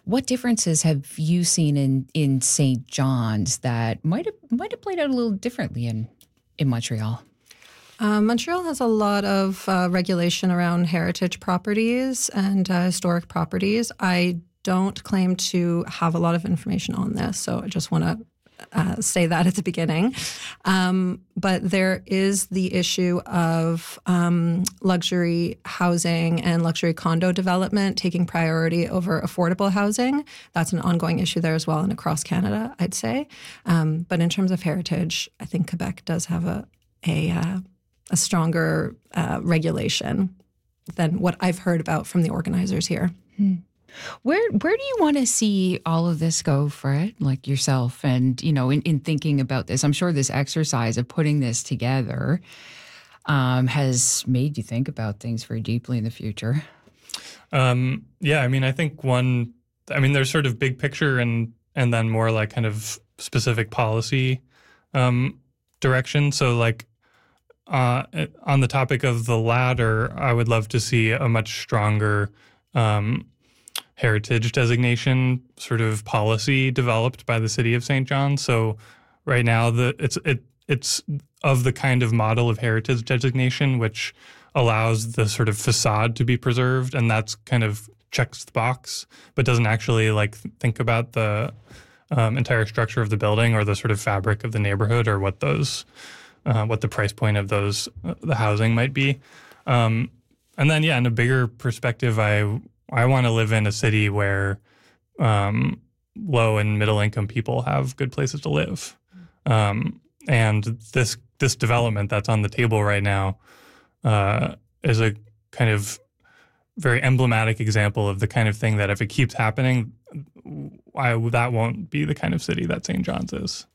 What differences have you seen in St. John's that might have played out a little differently in Montreal? Montreal has a lot of regulation around heritage properties and historic properties. I don't claim to have a lot of information on this, so I just want to say that at the beginning. But there is the issue of luxury housing and luxury condo development taking priority over affordable housing. That's an ongoing issue there as well and across Canada, I'd say. But in terms of heritage, I think Quebec does have a stronger regulation than what I've heard about from the organizers here. Where do you want to see all of this go, Fred, like yourself? And, in thinking about this, I'm sure this exercise of putting this together has made you think about things very deeply in the future. I think there's sort of big picture and then more like kind of specific policy direction. So like, on the topic of the latter, I would love to see a much stronger heritage designation sort of policy developed by the city of St. John. So right now, it's of the kind of model of heritage designation which allows the sort of facade to be preserved, and that's kind of checks the box, but doesn't actually like think about the entire structure of the building or the sort of fabric of the neighborhood or what the price point of those the housing might be. And then, in a bigger perspective, I want to live in a city where low and middle income people have good places to live. And this development that's on the table right now is a kind of very emblematic example of the kind of thing that if it keeps happening, that won't be the kind of city that St. John's is.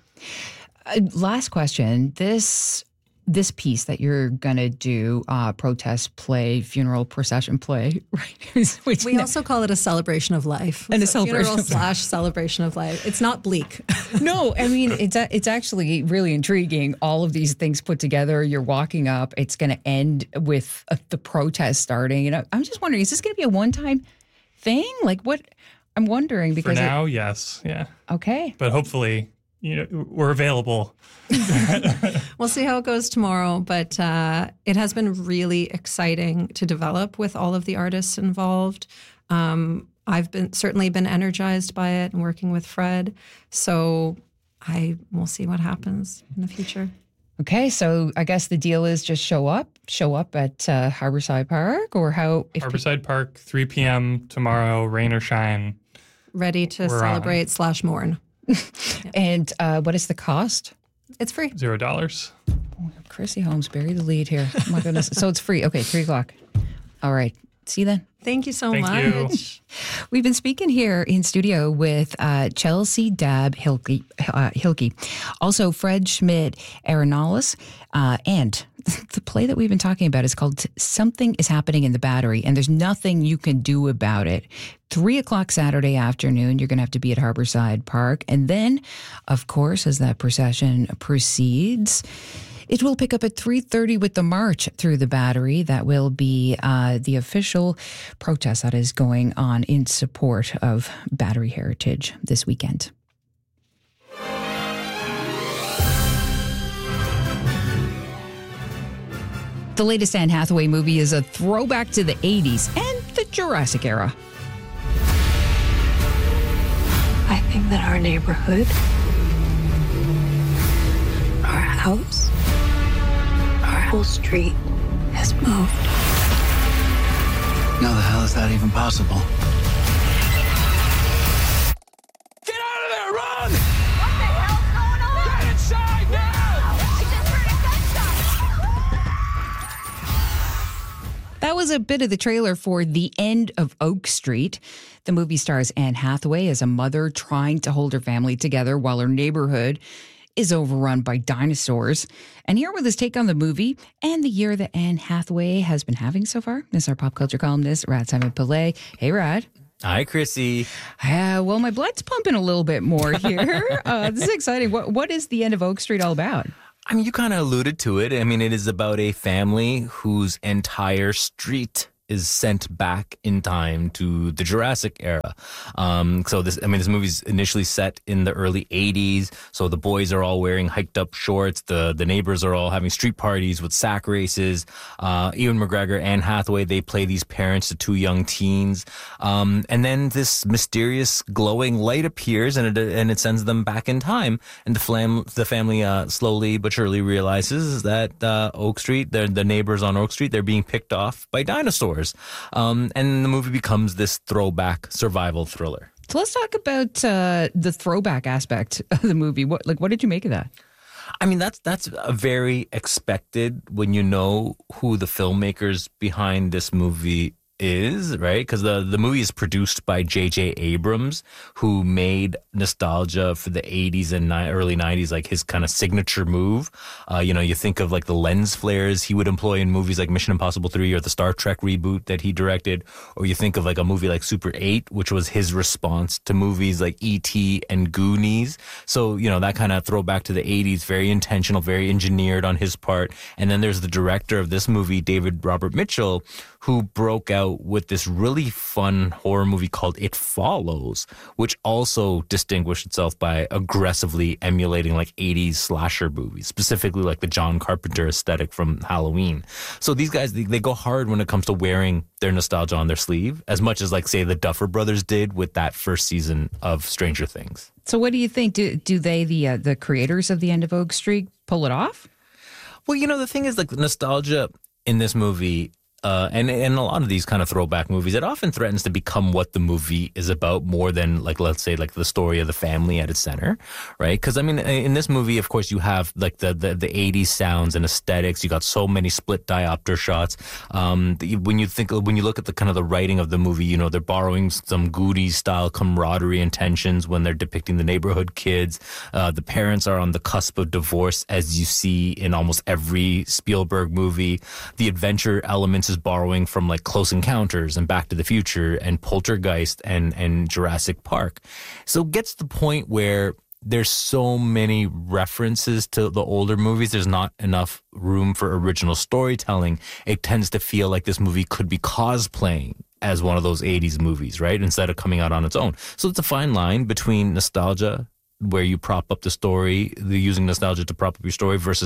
Last question. This piece that you're going to do, protest play, funeral procession play, right? We also call it a celebration of life. And a celebration funeral / celebration of life. It's not bleak. No, I mean, it's actually really intriguing. All of these things put together, you're walking up. It's going to end with the protest starting. And I'm just wondering, is this going to be a one-time thing? Like what? I'm wondering because... For now, yes. Yeah. Okay. But hopefully... we're available. We'll see how it goes tomorrow, but it has been really exciting to develop with all of the artists involved. I've certainly been energized by it and working with Fred, so we'll see what happens in the future. Okay, so I guess the deal is just show up at Harborside Park, or how? Harborside Park, 3 p.m. tomorrow, rain or shine. Ready to celebrate / mourn. And what is the cost? It's free. $0. Chrissy Holmes, bury the lead here. Oh my goodness. So it's free. Okay, 3:00. All right. See you then. Thank you so much. You. We've been speaking here in studio with Chelsea Dab Hilke, also Fred Schmidt Arenalis, and the play that we've been talking about is called Something is Happening in the Battery, and there's nothing you can do about it. 3:00 Saturday afternoon, you're going to have to be at Harborside Park. And then, of course, as that procession proceeds, it will pick up at 3:30 with the march through the Battery. That will be the official protest that is going on in support of Battery heritage this weekend. The latest Anne Hathaway movie is a throwback to the 80s and the Jurassic era. I think that our neighborhood, our house, our whole street has moved. How the hell is that even possible? Get out of there! Run! What the hell's going on? Get inside now! I just heard a gunshot! That was a bit of the trailer for The End of Oak Street. The movie stars Anne Hathaway as a mother trying to hold her family together while her neighborhood is overrun by dinosaurs. And here with his take on the movie and the year that Anne Hathaway has been having so far is our pop culture columnist, Rad Simon Pillay. Hey, Rad. Hi, Chrissy. Well, my blood's pumping a little bit more here. This is exciting. What is The End of Oak Street all about? I mean, you kind of alluded to it. I mean, it is about a family whose entire street is sent back in time to the Jurassic era. era. This movie's initially set in the early 80s. So the boys are all wearing hiked up shorts. The neighbors are all having street parties with sack races. Ewan McGregor, Anne Hathaway, they play these parents to two young teens. And then this mysterious glowing light appears and it sends them back in time. And the family slowly but surely realizes that Oak Street, the neighbors on Oak Street, they're being picked off by dinosaurs. And the movie becomes this throwback survival thriller. So let's talk about the throwback aspect of the movie. What did you make of that? I mean, that's a very expected when you know who the filmmakers behind this movie is, right? Because the movie is produced by J.J. Abrams, who made nostalgia for the 80s and early 90s like his kind of signature move. You think of like the lens flares he would employ in movies like Mission Impossible 3 or the Star Trek reboot that he directed, or you think of like a movie like Super 8, which was his response to movies like E.T. and Goonies. So, that kind of throwback to the 80s, very intentional, very engineered on his part. And then there's the director of this movie, David Robert Mitchell, who broke out with this really fun horror movie called It Follows, which also distinguished itself by aggressively emulating like 80s slasher movies, specifically like the John Carpenter aesthetic from Halloween. So these guys, they go hard when it comes to wearing their nostalgia on their sleeve, as much as like, say, the Duffer Brothers did with that first season of Stranger Things. So what do you think? Do they, the creators of The End of Oak Street, pull it off? Well, the thing is, like, nostalgia in this movie, and in a lot of these kind of throwback movies, it often threatens to become what the movie is about more than, like, let's say, like the story of the family at its center, right? Because, I mean, in this movie, of course, you have like the 80s sounds and aesthetics. You got so many split diopter shots. When you look at the kind of the writing of the movie, they're borrowing some Goonies style camaraderie and tensions when they're depicting the neighborhood kids. The parents are on the cusp of divorce, as you see in almost every Spielberg movie. The adventure elements is borrowing from like Close Encounters and Back to the Future and Poltergeist and Jurassic Park. So it gets to the point where there's so many references to the older movies. There's not enough room for original storytelling. It tends to feel like this movie could be cosplaying as one of those 80s movies, right? Instead of coming out on its own. So it's a fine line between nostalgia, where you prop up the story, using nostalgia to prop up your story, versus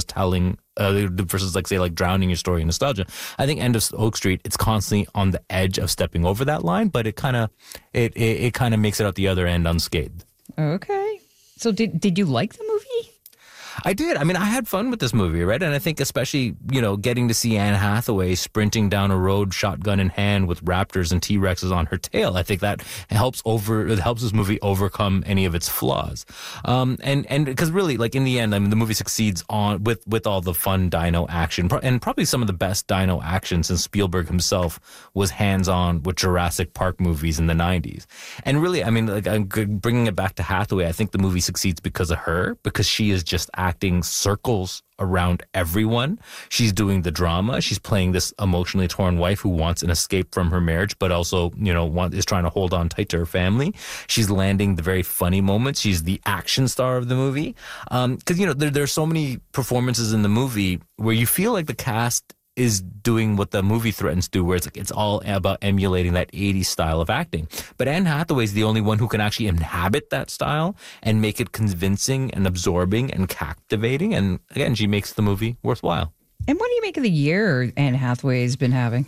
drowning your story in nostalgia. I think End of Oak Street, it's constantly on the edge of stepping over that line, but it kind of makes it out the other end unscathed. Okay. So did you like the movie? I did. I mean, I had fun with this movie, right? And I think especially, getting to see Anne Hathaway sprinting down a road, shotgun in hand, with raptors and T-Rexes on her tail. I think that helps this movie overcome any of its flaws. And because really, like, in the end, I mean, the movie succeeds with all the fun dino action, and probably some of the best dino action since Spielberg himself was hands-on with Jurassic Park movies in the 90s. And really, I mean, like, bringing it back to Hathaway, I think the movie succeeds because of her, because she is just acting circles around everyone. She's doing the drama. She's playing this emotionally torn wife who wants an escape from her marriage, but also, is trying to hold on tight to her family. She's landing the very funny moments. She's the action star of the movie. Because, there's so many performances in the movie where you feel like the cast is doing what the movie threatens to do, where it's all about emulating that 80s style of acting. But Anne Hathaway's the only one who can actually inhabit that style and make it convincing and absorbing and captivating. And again, she makes the movie worthwhile. And what do you make of the year Anne Hathaway's been having?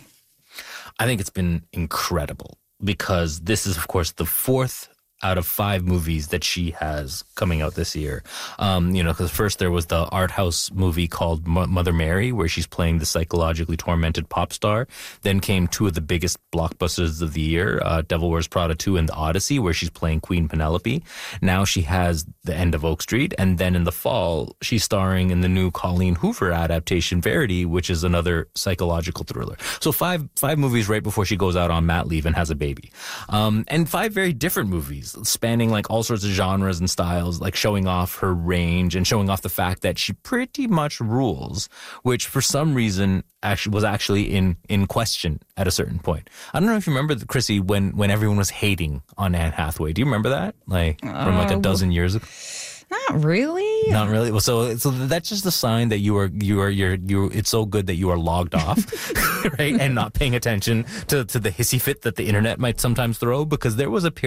I think it's been incredible, because this is, of course, the 4th out of 5 movies that she has coming out this year. Because first there was the art house movie called Mother Mary, where she's playing the psychologically tormented pop star. Then came 2 of the biggest blockbusters of the year, Devil Wears Prada 2 and The Odyssey, where she's playing Queen Penelope. Now she has The End of Oak Street. And then in the fall, she's starring in the new Colleen Hoover adaptation, Verity, which is another psychological thriller. So five movies right before she goes out on mat leave and has a baby. And 5 very different movies, spanning like all sorts of genres and styles, like showing off her range and showing off the fact that she pretty much rules, which for some reason was actually in question at a certain point. I don't know if you remember, Chrissy, when everyone was hating on Anne Hathaway. Do you remember that? Like from like a dozen years ago? Not really. Not really. Well, so that's just a sign that you're it's so good that you are logged off, right? And not paying attention to the hissy fit that the internet might sometimes throw, because there was a period